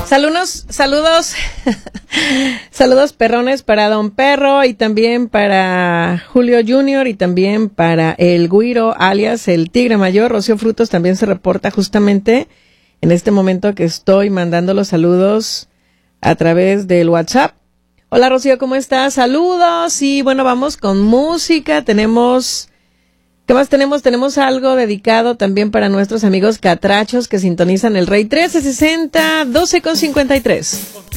Saludos, saludos perrones para Don Perro y también para Julio Junior y también para el Guiro, alias el Tigre Mayor. Rocío Frutos también se reporta justamente en este momento que estoy mandando los saludos a través del WhatsApp. Hola Rocío, ¿cómo estás? Saludos y bueno, vamos con música. ¿Qué más tenemos? Tenemos algo dedicado también para nuestros amigos catrachos que sintonizan el Rey 1360, 12:53.